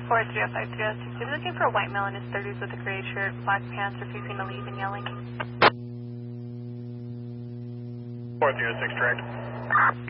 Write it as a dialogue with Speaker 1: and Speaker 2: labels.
Speaker 1: 4305306. He was looking for a white male in his 30s with a gray shirt, black pants, refusing to leave and yelling.
Speaker 2: 406 track.